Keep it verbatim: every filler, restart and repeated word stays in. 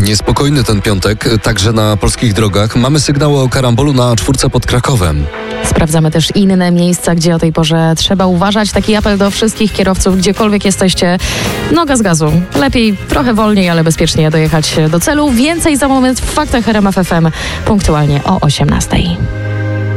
Niespokojny ten piątek, także na polskich drogach. Mamy sygnały o karambolu na czwórce pod Krakowem. Sprawdzamy też inne miejsca, gdzie o tej porze trzeba uważać. Taki apel do wszystkich kierowców, gdziekolwiek jesteście. Noga z gazu. Lepiej trochę wolniej, ale bezpiecznie dojechać do celu. Więcej za moment w Faktach R M F F M punktualnie o osiemnastej.